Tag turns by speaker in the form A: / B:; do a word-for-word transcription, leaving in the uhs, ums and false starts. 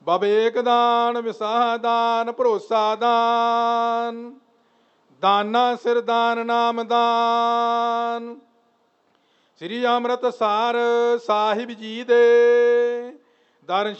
A: ਬਵੇਕ ਦਾਨ, ਵਿਸਾਹ ਦਾਨ, ਭਰੋਸਾ ਦਾਨ, ਦਾਨਾ ਸਿਰ ਦਾਨ, ਨਾਮ ਦਾਨ। ਸ੍ਰੀ ਅੰਮ੍ਰਿਤਸਰ ਸਾਹਿਬ ਜੀ ਦੇ ਦਰਸ਼ਨ